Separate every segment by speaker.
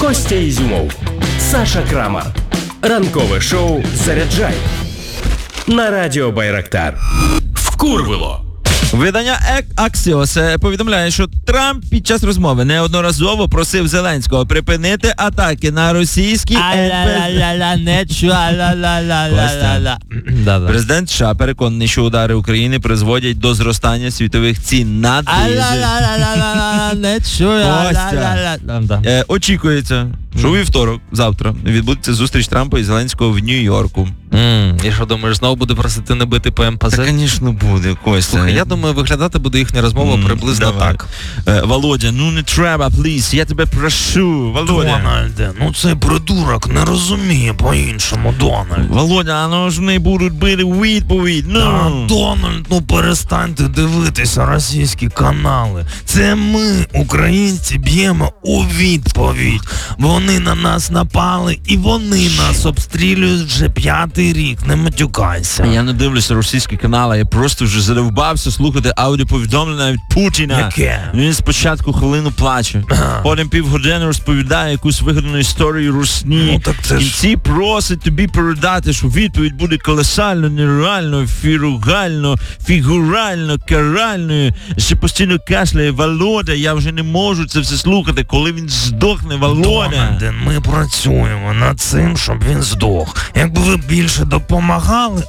Speaker 1: Костя Ізюмов, Саша Крамар. Ранкове шоу «Заряджай» на радіо Байрактар. Вкурвило.
Speaker 2: Видання Axios повідомляє, що Трамп під час розмови неодноразово просив Зеленського припинити атаки на російські Президент США переконаний, що удари України призводять до зростання світових цін на дизель. Очікується, що у вівторок, завтра, відбудеться зустріч Трампа і Зеленського в Нью-Йорку.
Speaker 3: І що думаєш, знову буде просити не бити по МПЗ?
Speaker 2: Та, звісно, буде, Костя.
Speaker 3: Слухай, я думаю, виглядати буде їхня розмова приблизно
Speaker 2: давай.
Speaker 3: так.
Speaker 2: Володя, ну не треба, пліз, я тебе прошу, Володя.
Speaker 3: Дональде, ну цей придурок не розуміє по-іншому, Дональд.
Speaker 2: Володя, ну ж не будуть бити у відповідь, ну.
Speaker 3: Дональд, ну перестаньте дивитися російські канали. Це ми, українці, б'ємо у відповідь. Вони на нас напали і вони нас обстрілюють вже 5-й рік. Не матюкайся.
Speaker 2: Я не дивлюся російські канали, я просто вже задовбався слухати аудіоповідомлення від Путіна.
Speaker 3: Яке?
Speaker 2: Він спочатку хвилину плаче, потім півгодини розповідає якусь вигадану історію русні.
Speaker 3: Ну, так це
Speaker 2: в
Speaker 3: ж...
Speaker 2: кінці просить тобі передати, що відповідь буде колосально, нереально, фігурально, каральною. Ще постійно кашляє Володя, я вже не можу це все слухати, коли він здохне, Володя.
Speaker 3: Дональде, ми працюємо над цим, щоб він здох. Якби ви більше допомагали,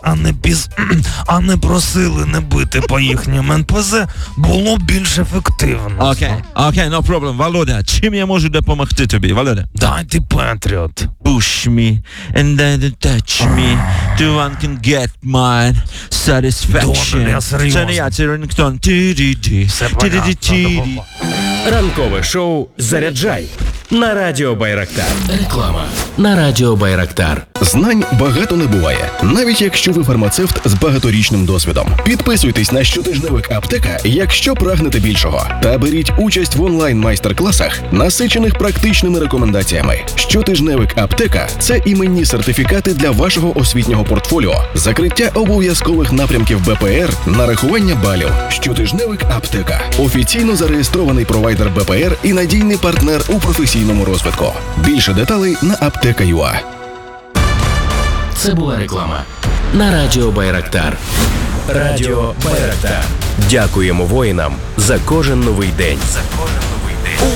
Speaker 3: а не просили не бити по їхнім НПЗ, було б більш ефективно.
Speaker 2: Окей, no problem. Володя, чим я можу допомогти тобі, Володя?
Speaker 3: Дайте Петріот.
Speaker 2: Push me and then touch me till one can get my satisfaction.
Speaker 3: Дональд, я серйозно.
Speaker 2: Це не я, це рингтон.
Speaker 3: Все понятно.
Speaker 1: Ранкове шоу «Заряджай» на радіо Байрактар. Реклама на радіо Байрактар.
Speaker 4: Знань багато не буває, навіть якщо ви фармацевт з багаторічним досвідом. Підписуйтесь на щотижневик «Аптека», якщо прагнете більшого. Та беріть участь в онлайн-майстер-класах, насичених практичними рекомендаціями. Щотижневик «Аптека» – це іменні сертифікати для вашого освітнього портфоліо, закриття обов'язкових напрямків БПР, нарахування балів. Щотижневик «Аптека» – офіційно зареєстрований провайдер БПР і надійний партнер у професійному розвитку. Більше деталей на apteka.ua.
Speaker 1: Це була реклама на радіо Байрактар. Радіо Байрактар. Дякуємо воїнам за кожен новий день.